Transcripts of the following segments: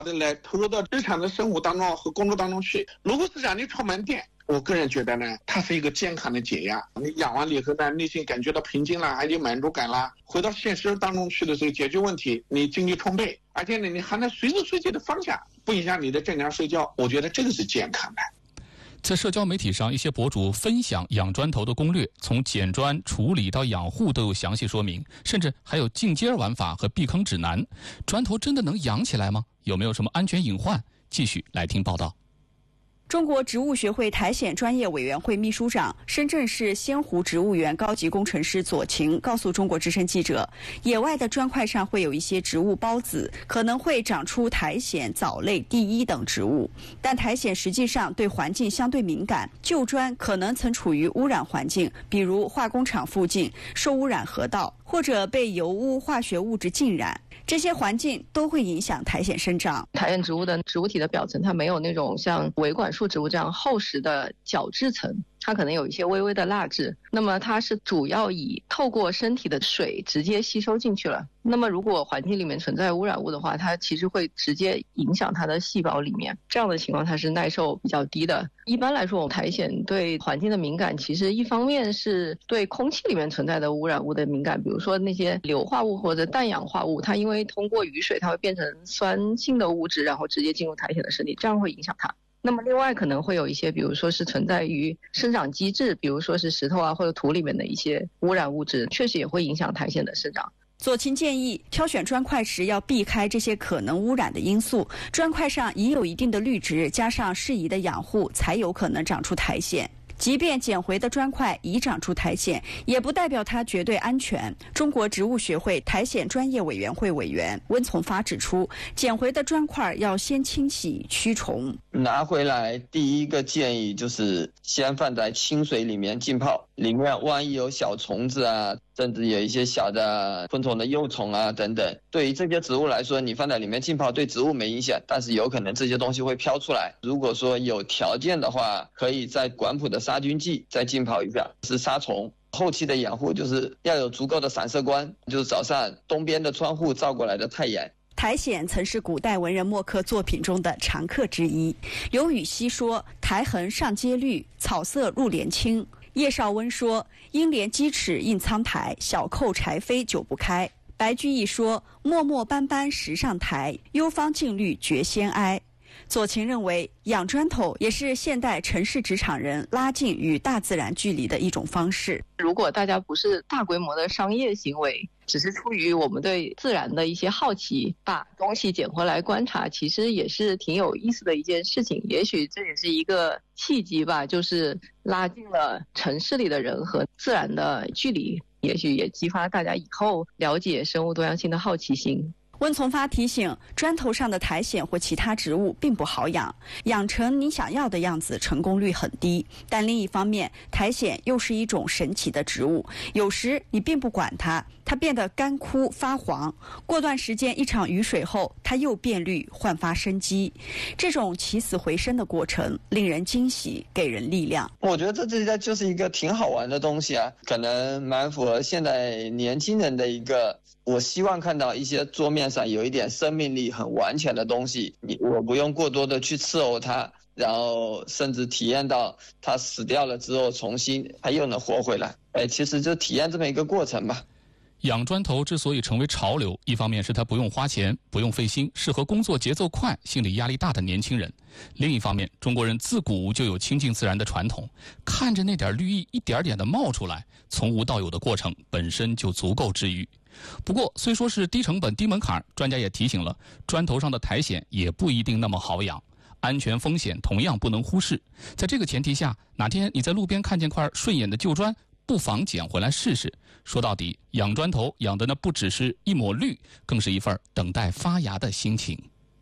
来投入到日常的生活当中和工作当中去。如果是让你出门店，我个人觉得呢，它是一个健康的解压。你养完了以后呢，内心感觉到平静了，还有满足感啦。回到现实当中去的时候，解决问题，你精力充沛，而且呢，你还能随时随地的放下，不影响你的正常睡觉。我觉得这个是健康的。 在社交媒体上，一些博主分享养砖头的攻略，从捡砖、处理到养护都有详细说明，甚至还有进阶玩法和避坑指南。砖头真的能养起来吗？有没有什么安全隐患？继续来听报道。 中国植物学会苔藓专业委员会秘书长、深圳市仙湖植物园高级工程师左晴告诉中国之声记者，野外的砖块上会有一些植物孢子，可能会长出苔藓、藻类、地衣等植物，但苔藓实际上对环境相对敏感，旧砖可能曾处于污染环境，比如化工厂附近、受污染河道，或者被油污、化学物质浸染，这些环境都会影响苔藓生长。 苔藓植物的植物体的表层，它没有那种像维管束植物这样厚实的角质层，它可能有一些微微的蜡质。那么它是主要以透过身体的水直接吸收进去了。那么如果环境里面存在污染物的话，它其实会直接影响它的细胞里面，这样的情况它是耐受比较低的。一般来说，苔藓对环境的敏感，其实一方面是对空气里面存在的污染物的敏感，比如说那些硫化物或者氮氧化物，它因为通过雨水，它会变成酸性的物质，然后直接进入苔藓的身体，这样会影响它。那么另外可能会有一些，比如说是存在于生长机制，比如说是石头啊或者土里面的一些污染物质，确实也会影响苔藓的生长。 左晴建议挑选砖块时要避开这些可能污染的因素，砖块上已有一定的绿植，加上适宜的养护，才有可能长出苔藓。即便捡回的砖块已长出苔藓，也不代表它绝对安全。中国植物学会苔藓专业委员会委员温从发指出，捡回的砖块要先清洗驱虫。 拿回来第一个建议就是先放在清水里面浸泡，里面万一有小虫子啊，甚至有一些小的昆虫的幼虫啊等等，对于这些植物来说，你放在里面浸泡对植物没影响，但是有可能这些东西会飘出来。如果说有条件的话，可以在管谱的杀菌剂再浸泡一下，是杀虫。后期的养护就是要有足够的散射光，就是早上东边的窗户照过来的太阳。 苔藓曾是古代文人墨客作品中的常客之一。刘禹锡说：“苔痕上阶绿，草色入帘青。”叶绍温说：“鹰帘鸡齿映苍苔，小扣柴扉久不开。”白居易说：“漠漠斑斑石上苔，幽芳净绿觉先哀。”左晴认为，养砖头也是现代城市职场人拉近与大自然距离的一种方式。 如果大家不是大规模的商业行为，只是出于我们对自然的一些好奇，把东西捡回来观察，其实也是挺有意思的一件事情。也许这也是一个契机吧，就是拉近了城市里的人和自然的距离，也许也激发大家以后了解生物多样性的好奇心。 温从发提醒，砖头上的苔藓或其他植物并不好养，养成你想要的样子成功率很低。但另一方面，苔藓又是一种神奇的植物，有时你并不管它，它变得干枯发黄，过段时间一场雨水后，它又变绿焕发生机。这种起死回生的过程令人惊喜，给人力量。 我觉得这就是一个挺好玩的东西啊，可能蛮符合现在年轻人的一个，我希望看到一些桌面上有一点生命力很完全的东西，我不用过多的去伺候它，然后甚至体验到它死掉了之后重新它又能活回来。其实就体验这么一个过程吧。 养砖头之所以成为潮流，一方面是它不用花钱、不用费心，适合工作节奏快、心理压力大的年轻人；另一方面，中国人自古就有亲近自然的传统，看着那点绿意一点点的冒出来，从无到有的过程本身就足够治愈。不过，虽说是低成本、低门槛，专家也提醒了，砖头上的苔藓也不一定那么好养，安全风险同样不能忽视。在这个前提下，哪天你在路边看见块顺眼的旧砖，不妨捡回来试试。说到底，养砖头养的那不只是一抹绿，更是一份等待发芽的心情。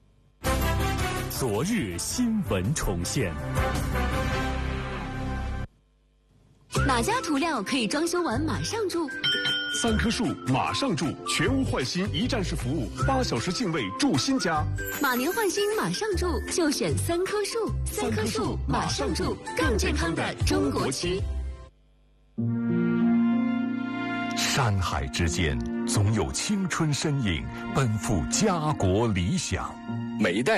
昨日新闻重现。 哪家涂料可以装修完马上住 ？3棵树马上住，全屋换新一站式服务，8小时净位住新家。 马年换新马上住，就选3棵树。3棵树马上住，更健康的中国区。 山海之间，总有青春身影奔赴家国理想。 每一代